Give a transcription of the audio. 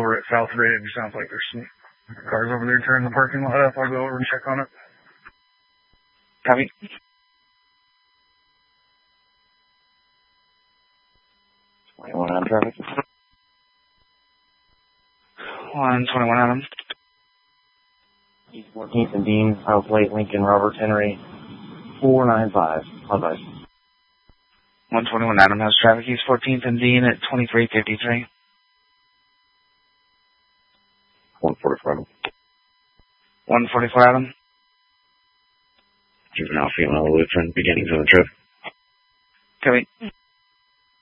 over at South Ridge. Sounds like there's some cars over there tearing the parking lot up. I'll go over and check on it. Copy. 21 on traffic. 121 Adam. East 14th and Dean, South Lake, Lincoln, Robert Henry, 495. Bye-bye. 121 Adam has traffic. East 14th and Dean at 2353. 144 Adam. 144 Adam. Juvenile female Lutheran, beginning of the trip. Copy.